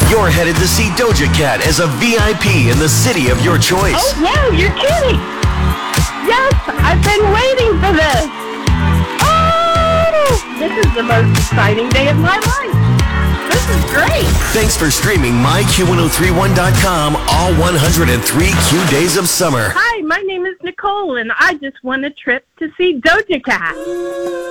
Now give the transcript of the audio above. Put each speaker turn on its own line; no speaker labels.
You're headed to see Doja Cat as a VIP in the city of your choice.
Oh, wow, you're kidding. Yes, I've been waiting for this. Oh, this is the most exciting day of my life. This is great.
Thanks for streaming myQ1031.com all 103 Q days of summer.
Hi, my name is Nicole, and I just won a trip to see Doja Cat.